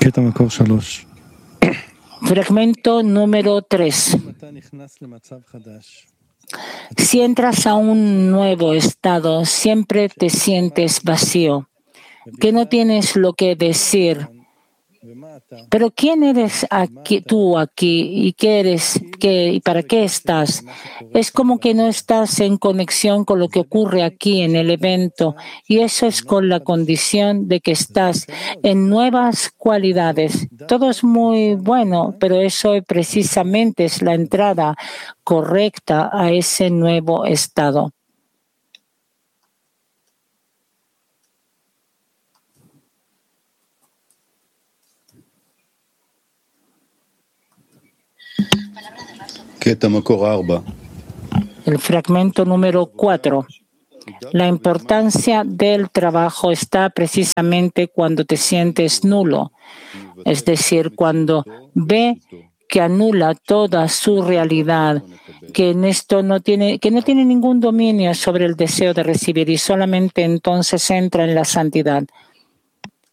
Fragmento número 3. Si entras a un nuevo estado, siempre te sientes vacío, que no tienes lo que decir. Pero ¿quién eres tú aquí y qué eres y para qué estás? Es como que no estás en conexión con lo que ocurre aquí en el evento, y eso es con la condición de que estás en nuevas cualidades. Todo es muy bueno, pero eso precisamente es la entrada correcta a ese nuevo estado. El fragmento número 4. La importancia del trabajo está precisamente cuando te sientes nulo, es decir, cuando ve que anula toda su realidad, que no tiene ningún dominio sobre el deseo de recibir y solamente entonces entra en la santidad.